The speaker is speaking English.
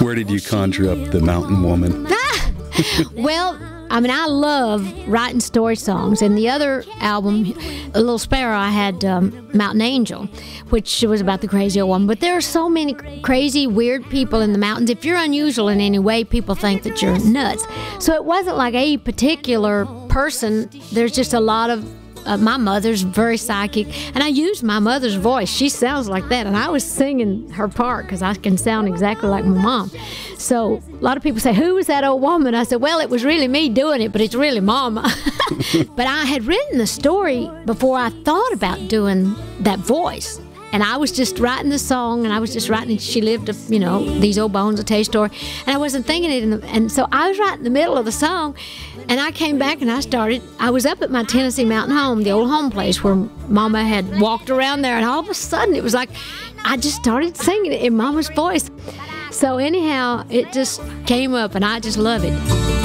Where did you conjure up the mountain woman? Well, I mean, I love writing story songs. And the other album, A Little Sparrow, I had Mountain Angel, which was about the crazy old woman. But there are so many crazy, weird people in the mountains. If you're unusual in any way, people think that you're nuts. So it wasn't like a particular person. There's just a lot of my mother's very psychic, and I used my mother's voice. She sounds like that, and I was singing her part because I can sound exactly like my mom. So a lot of people say, who was that old woman? I said, well, it was really me doing it, but it's really Mama. But I had written the story before I thought about doing that voice. And I was just writing the song, and I was just writing, she lived, these old bones will tell you a story. And I wasn't thinking it, and so I was right in the middle of the song, and I came back and I was up at my Tennessee mountain home, the old home place where Mama had walked around there, and all of a sudden it was like I just started singing it in Mama's voice. So anyhow, it just came up, and I just love it.